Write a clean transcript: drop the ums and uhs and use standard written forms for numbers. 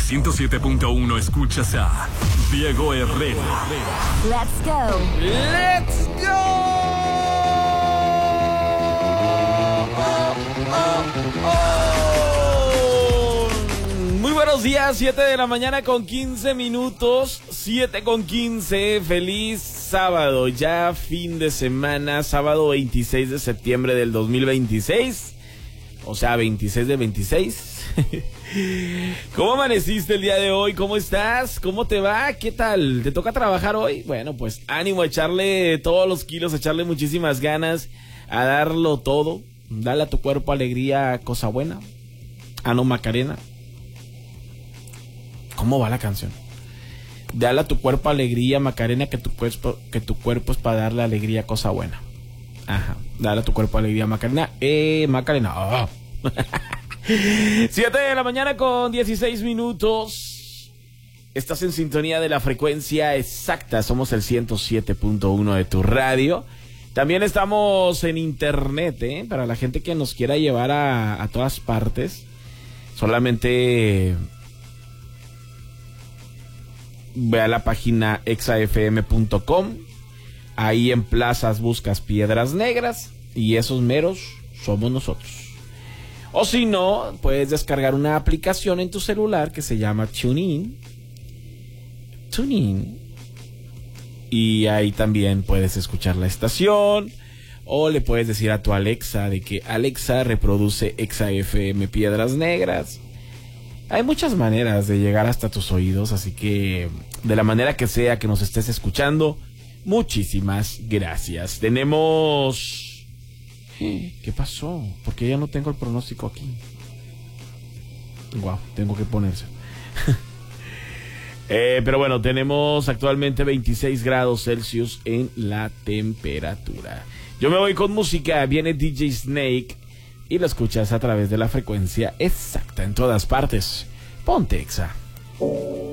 107.1 escuchas a Diego Herrera. Let's go. ¡Let's go! Muy buenos días, 7 de la mañana con 15 minutos, 7 con 15, feliz sábado, ya fin de semana, sábado 26 de septiembre del 2026, o sea, 26 de 26. ¿Cómo amaneciste el día de hoy? ¿Cómo estás? ¿Cómo te va? ¿Qué tal? ¿Te toca trabajar hoy? Bueno, pues ánimo a echarle todos los kilos, a echarle muchísimas ganas, a darlo todo. Dale a tu cuerpo alegría, cosa buena. Ah, no, Macarena. ¿Cómo va la canción? Dale a tu cuerpo alegría, Macarena, que tu cuerpo es para darle alegría, cosa buena. Ajá. Dale a tu cuerpo alegría, Macarena. Macarena. Oh. 7 de la mañana con 16 minutos. Estás en sintonía de la frecuencia exacta. Somos el 107.1 de tu radio. También estamos en internet, para la gente que nos quiera llevar a todas partes. Solamente ve a la página exafm.com. Ahí en plazas buscas Piedras Negras y esos meros somos nosotros. O si no, puedes descargar una aplicación en tu celular que se llama TuneIn. Y ahí también puedes escuchar la estación. O le puedes decir a tu Alexa de que Alexa reproduce ExaFM Piedras Negras. Hay muchas maneras de llegar hasta tus oídos, así que de la manera que sea que nos estés escuchando, muchísimas gracias. Tenemos... ¿Qué pasó? Porque ya no tengo el pronóstico aquí. Wow, tengo que ponerse. Pero bueno, tenemos actualmente 26 grados Celsius en la temperatura. Yo me voy con música. Viene DJ Snake y lo escuchas a través de la frecuencia exacta en todas partes. Ponte Exa.